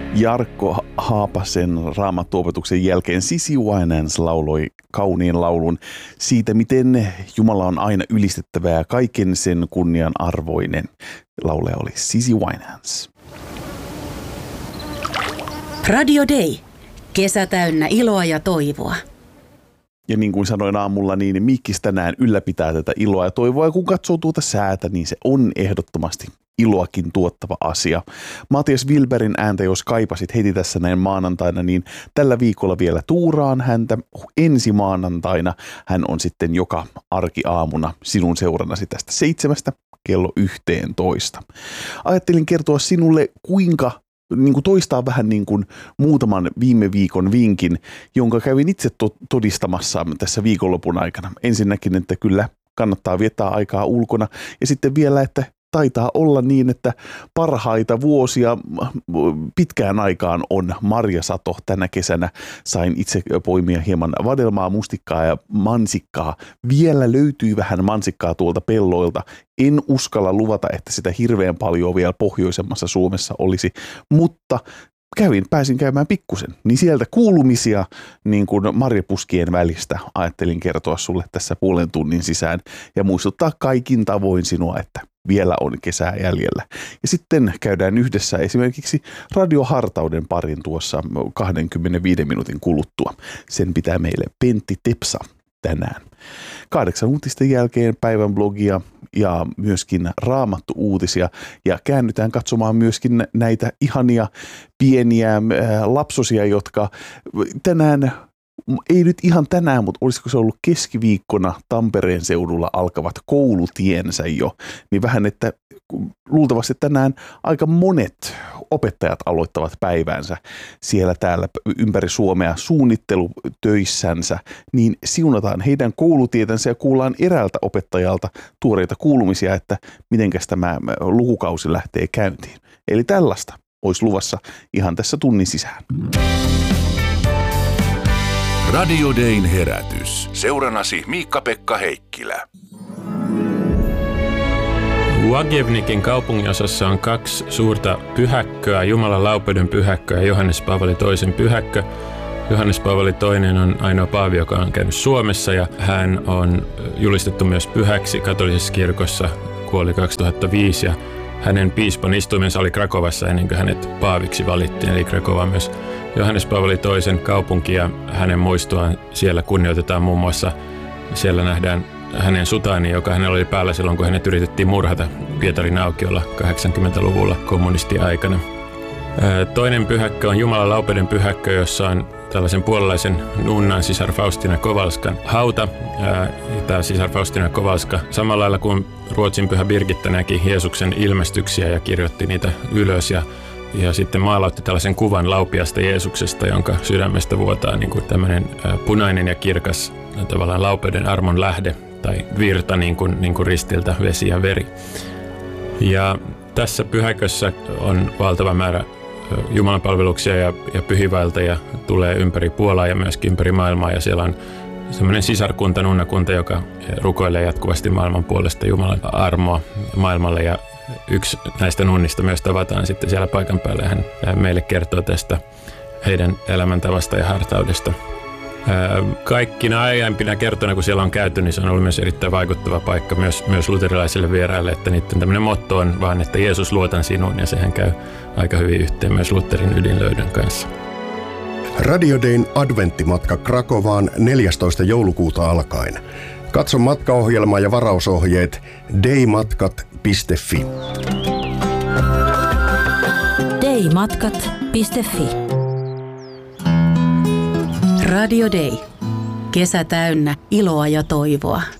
Jarkko Haapasen raamattuopetuksen jälkeen Sissy Winans lauloi kauniin laulun siitä, miten Jumala on aina ylistettävä ja kaiken sen kunnian arvoinen. Laulaja oli Sissy Winans. Radio Day. Kesä täynnä iloa ja toivoa. Ja niin kuin sanoin aamulla, niin Mikkis tänään ylläpitää tätä iloa ja toivoa. Ja kun katsoo tuota säätä, niin se on ehdottomasti iloakin tuottava asia. Matias Wilbergin ääntä, jos kaipasit heti tässä näin maanantaina, niin tällä viikolla vielä tuuraan häntä. Ensi maanantaina hän on sitten joka arkiaamuna sinun seurannasi tästä 7 kello 11. Ajattelin kertoa sinulle, kuinka toistaa vähän niin kuin muutaman viime viikon vinkin, jonka kävin itse todistamassa tässä viikonlopun aikana. Ensinnäkin, että kyllä kannattaa viettää aikaa ulkona ja sitten vielä, että taitaa olla niin, että parhaita vuosia pitkään aikaan on marjasato tänä kesänä. Sain itse poimia hieman vadelmaa, mustikkaa ja mansikkaa. Vielä löytyy vähän mansikkaa tuolta pelloilta. En uskalla luvata, että sitä hirveän paljon vielä pohjoisemmassa Suomessa olisi, mutta pääsin käymään pikkusen, niin sieltä kuulumisia niin kuin marjapuskien välistä ajattelin kertoa sulle tässä puolen tunnin sisään ja muistuttaa kaikin tavoin sinua, että vielä on kesää jäljellä. Ja sitten käydään yhdessä esimerkiksi radiohartauden parin tuossa 25 minuutin kuluttua. Sen pitää meille Pentti Tepsa tänään. 8 uutisten jälkeen päivän blogia ja myöskin Raamattu-uutisia ja käännytään katsomaan myöskin näitä ihania pieniä lapsosia, jotka tänään, ei nyt ihan tänään, mutta olisiko se ollut keskiviikkona Tampereen seudulla alkavat koulutiensä jo, niin vähän, että luultavasti tänään aika monet opettajat aloittavat päivänsä siellä täällä ympäri Suomea suunnittelutöissänsä, niin siunataan heidän koulutietänsä ja kuullaan eräältä opettajalta tuoreita kuulumisia, että mitenkäs tämä lukukausi lähtee käyntiin. Eli tällaista olisi luvassa ihan tässä tunnin sisään. Radio Dayn herätys. Seurannasi Miikka-Pekka Heikkilä. Łagiewniki kaupunginosassa on 2 suurta pyhäkköä, Jumalan laupeuden pyhäkkö ja Johannes Paavali II pyhäkkö. Johannes Paavali II on ainoa paavi, joka on käynyt Suomessa ja hän on julistettu myös pyhäksi katolisessa kirkossa, kuoli 2005 ja hänen piispan istuimensa oli Krakovassa ennen kuin hänet paaviksi valittiin, eli Krakova on myös Johannes Paavali II kaupunki ja hänen muistoaan siellä kunnioitetaan muun muassa. Siellä nähdään hänen sutaani, joka hänellä oli päällä silloin, kun hänet yritettiin murhata Pietarin aukiolla 80-luvulla kommunistiaikana. Toinen pyhäkkö on Jumalan laupeuden pyhäkkö, jossa on tällaisen puolalaisen nunnan sisar Faustina Kowalskan hauta. Tämä sisar Faustina Kowalska samalla lailla kuin Ruotsin pyhä Birgitta näki Jeesuksen ilmestyksiä ja kirjoitti niitä ylös ja sitten maalautti tällaisen kuvan laupiasta Jeesuksesta, jonka sydämestä vuotaa niin kuin tämmöinen punainen ja kirkas tavallaan laupeuden armon lähde tai virta niin kuin ristiltä vesi ja veri. Ja tässä pyhäkössä on valtava määrä jumalanpalveluksia ja pyhiinvaeltajia tulee ympäri Puolaa ja myöskin ympäri maailmaa ja siellä on semmoinen sisarkunta, nunnakunta, joka rukoilee jatkuvasti maailman puolesta Jumalan armoa maailmalle ja yksi näistä nunnista myös tavataan sitten siellä paikan päällä ja hän meille kertoo tästä heidän elämäntavasta ja hartaudesta. Kaikkina aiempina kertoina, kun siellä on käyty, niin se on ollut myös erittäin vaikuttava paikka myös luterilaisille vieraille, että niiden tämmöinen motto on vaan, että Jeesus luotan sinuun ja sehän käy aika hyvin yhteen myös Lutherin ydinlöydön kanssa. Radio Dayn adventtimatka Krakovaan 14. joulukuuta alkaen. Katso matkaohjelma ja varausohjeet daymatkat.fi. daymatkat.fi. Radio Day. Kesä täynnä iloa ja toivoa.